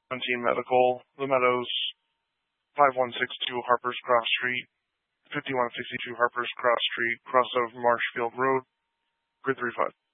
17 Medical, The Meadows, 5162 Harpers Cross Street, 5162 Harpers Cross Street, cross of Marshfield Road, grid 35.